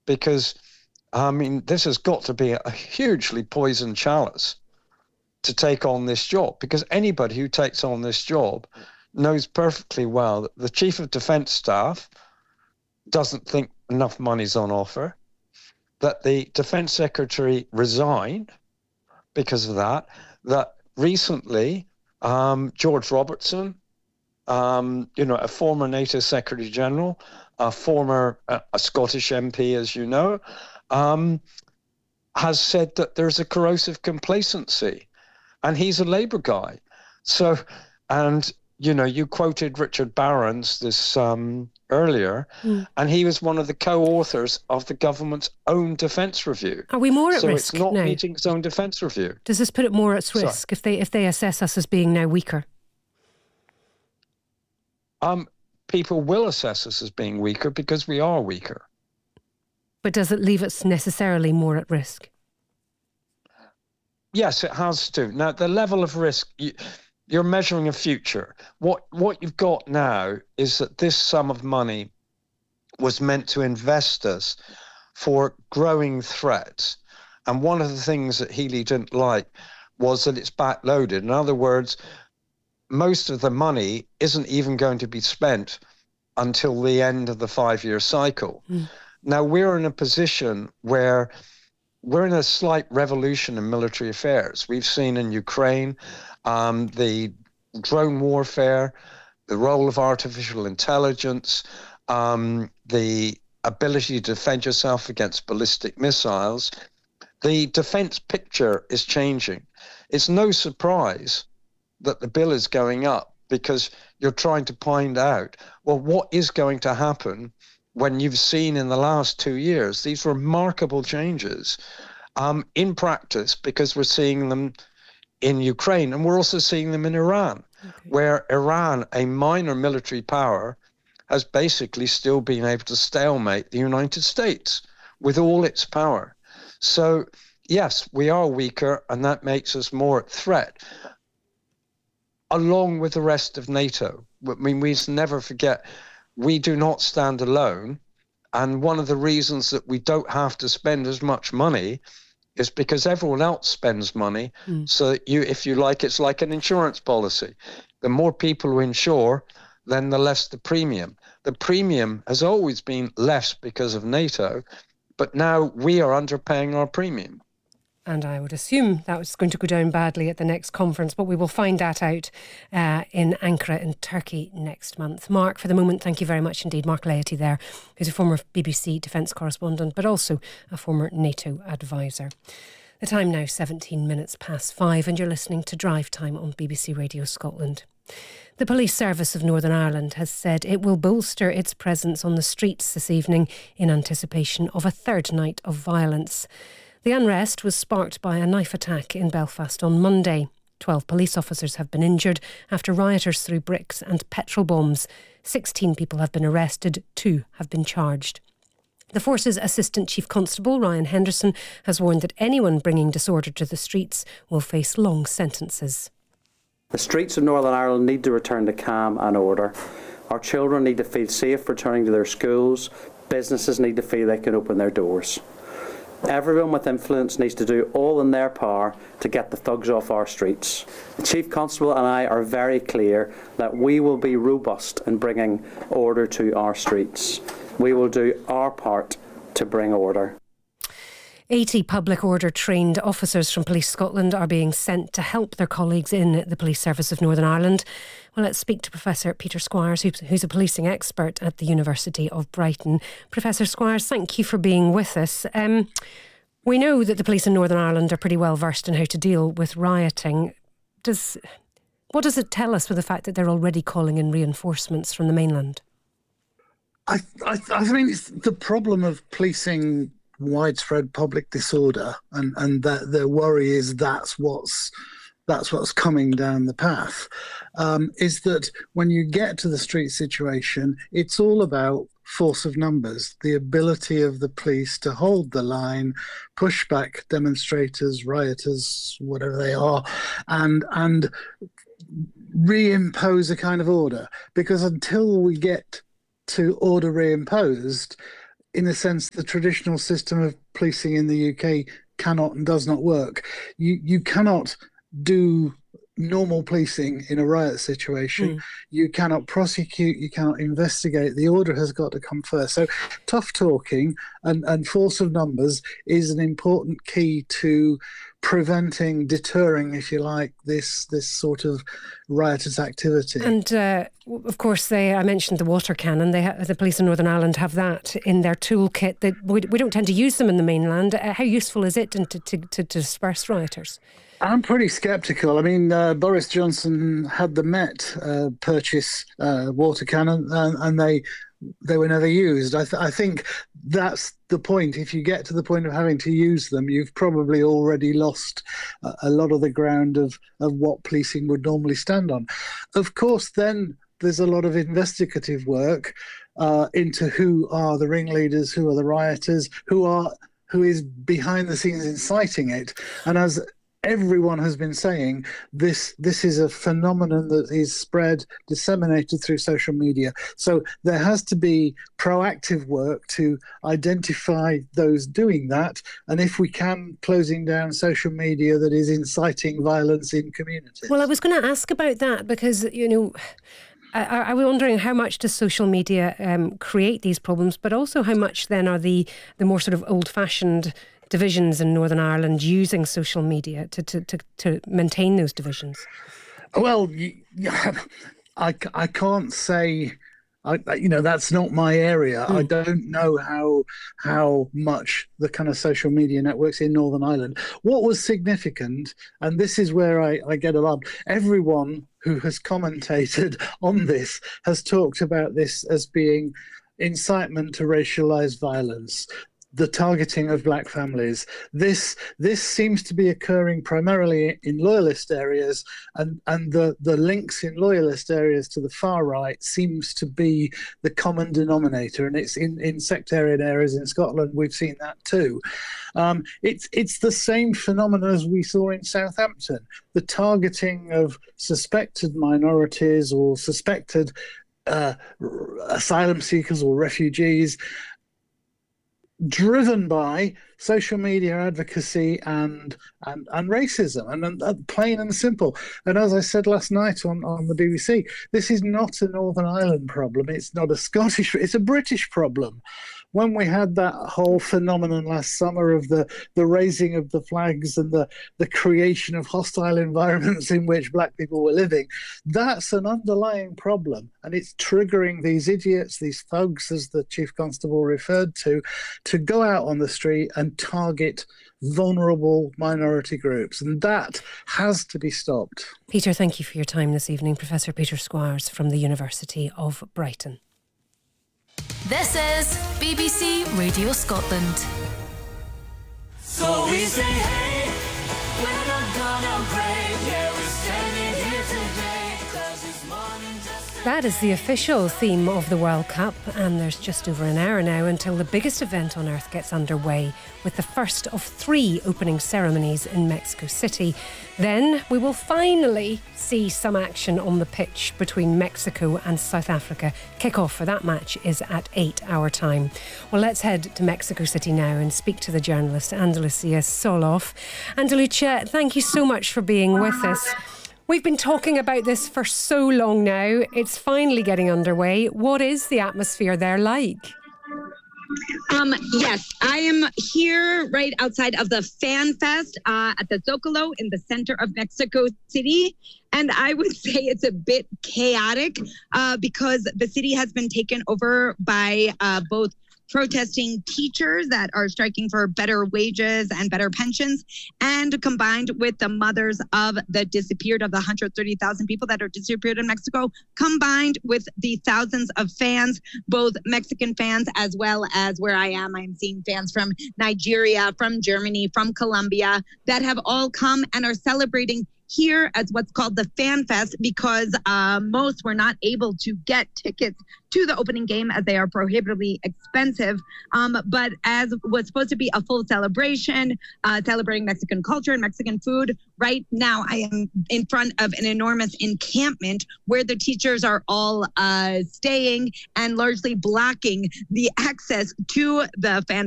because, I mean, this has got to be a hugely poisoned chalice to take on this job, because anybody who takes on this job knows perfectly well that the Chief of Defence Staff doesn't think enough money's on offer, that the Defence Secretary resigned because of that recently George Robertson, a former NATO Secretary General, a Scottish MP, as you know, has said that there's a corrosive complacency, and he's a Labour guy. So, and you quoted Richard Barron's this earlier, and he was one of the co-authors of the government's own defence review. Are we more at risk So it's not now? meeting its own defence review. Does this put it more at risk if they assess us as being now weaker? People will assess us as being weaker because we are weaker. But does it leave us necessarily more at risk? Yes, it has to. Now, the level of risk, you're measuring a future. What you've got now is that this sum of money was meant to invest us for growing threats. And one of the things that Healy didn't like was that it's backloaded. In other words, most of the money isn't even going to be spent until the end of the 5-year cycle. Now, we're in a position where we're in a slight revolution in military affairs. We've seen in Ukraine the drone warfare, the role of artificial intelligence, the ability to defend yourself against ballistic missiles. The defense picture is changing. It's no surprise that the bill is going up, because you're trying to find out, well, what is going to happen when you've seen in the last 2 years these remarkable changes in practice, because we're seeing them in Ukraine and we're also seeing them in Iran, where Iran, a minor military power, has basically still been able to stalemate the United States with all its power. So, yes, we are weaker, and that makes us more at threat, along with the rest of NATO. I mean, we must never forget, we do not stand alone. And one of the reasons that we don't have to spend as much money is because everyone else spends money. So that if you like, it's like an insurance policy. The more people who insure, then the less the premium. The premium has always been less because of NATO, but now we are underpaying our premium. And I would assume that was going to go down badly at the next conference, but we will find that out in Ankara in Turkey next month. Mark, for the moment, thank you very much indeed. Mark Laity there, who's a former BBC defence correspondent, but also a former NATO advisor. The time now, 17 minutes past 5, and you're listening to Drive Time on BBC Radio Scotland. The Police Service of Northern Ireland has said it will bolster its presence on the streets this evening in anticipation of a third night of violence. The unrest was sparked by a knife attack in Belfast on Monday. 12 police officers have been injured after rioters threw bricks and petrol bombs. 16 people have been arrested, 2 have been charged. The force's Assistant Chief Constable, Ryan Henderson, has warned that anyone bringing disorder to the streets will face long sentences. The streets of Northern Ireland need to return to calm and order. Our children need to feel safe returning to their schools. Businesses need to feel they can open their doors. Everyone with influence needs to do all in their power to get the thugs off our streets. The Chief Constable and I are very clear that we will be robust in bringing order to our streets. We will do our part to bring order. 80 public order trained officers from Police Scotland are being sent to help their colleagues in the Police Service of Northern Ireland. Well, let's speak to Professor Peter Squires, who's a policing expert at the University of Brighton. Professor Squires, thank you for being with us. We know that the police in Northern Ireland are pretty well versed in how to deal with rioting. What does it tell us with the fact that they're already calling in reinforcements from the mainland? I mean, it's the problem of policing widespread public disorder, and that the worry is that's what's coming down the path, is that when you get to the street situation, it's all about force of numbers, the ability of the police to hold the line, push back demonstrators, rioters, whatever they are, and reimpose a kind of order. Because until we get to order reimposed, in a sense, the traditional system of policing in the UK cannot and does not work. You cannot do normal policing in a riot situation. You cannot prosecute, you cannot investigate. The order has got to come first. So tough talking and force of numbers is an important key to preventing, deterring, if you like, this sort of riotous activity. And of course, I mentioned the water cannon. The police in Northern Ireland have that in their toolkit. We don't tend to use them in the mainland. How useful is it to disperse rioters? I'm pretty sceptical. I mean, Boris Johnson had the Met purchase water cannon, and they were never used. I think that's the point. If you get to the point of having to use them, you've probably already lost a lot of the ground of what policing would normally stand on. Of course, then there's a lot of investigative work into who are the ringleaders, who are the rioters, who is behind the scenes inciting it. And as everyone has been saying, this is a phenomenon that is spread, disseminated through social media. So there has to be proactive work to identify those doing that, and if we can, closing down social media that is inciting violence in communities. Well, I was going to ask about that because, I was wondering how much does social media create these problems, but also how much then are the more sort of old-fashioned divisions in Northern Ireland using social media to maintain those divisions? Well, I can't say. That's not my area. I don't know how much the kind of social media networks in Northern Ireland. What was significant, and this is where I get alarmed, everyone who has commentated on this has talked about this as being incitement to racialized violence, the targeting of black families. This seems to be occurring primarily in loyalist areas, and the links in loyalist areas to the far right seems to be the common denominator, and it's in sectarian areas in Scotland we've seen that too. It's the same phenomenon as we saw in Southampton, the targeting of suspected minorities or suspected asylum seekers or refugees, driven by social media advocacy and racism, and plain and simple. And as I said last night on the BBC, this is not a Northern Ireland problem. It's not a Scottish, it's a British problem. When we had that whole phenomenon last summer of the raising of the flags and the creation of hostile environments in which black people were living, that's an underlying problem. And it's triggering these idiots, these thugs, as the Chief Constable referred to go out on the street and target vulnerable minority groups. And that has to be stopped. Peter, thank you for your time this evening. Professor Peter Squires from the University of Brighton. This is BBC Radio Scotland. So we say, hey, we're not gonna break. Yeah, we're standing here today, 'cause this morning just... That is the official theme of the World Cup, and there's just over an hour now until the biggest event on earth gets underway, with the first of 3 opening ceremonies in Mexico City. Then we will finally see some action on the pitch between Mexico and South Africa. Kick-off for that match is at 8 our time. Well, let's head to Mexico City now and speak to the journalist Andalucia Soloff. Andalucia, thank you so much for being with us. We've been talking about this for so long now. It's finally getting underway. What is the atmosphere there like? Yes, I am here right outside of the Fan Fest at the Zócalo in the center of Mexico City. And I would say it's a bit chaotic because the city has been taken over by both protesting teachers that are striking for better wages and better pensions, and combined with the mothers of the 130,000 people that are disappeared in Mexico, combined with the thousands of fans, both Mexican fans as well as where I am seeing fans from Nigeria, from Germany, from Colombia, that have all come and are celebrating here as what's called the Fan Fest because most were not able to get tickets to the opening game as they are prohibitively expensive. But as was supposed to be a full celebration, celebrating Mexican culture and Mexican food, right now I am in front of an enormous encampment where the teachers are all staying and largely blocking the access to the Fan